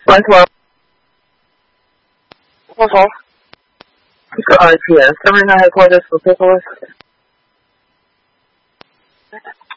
112. Hello. It's the RPS. Government headquarters for paperwork.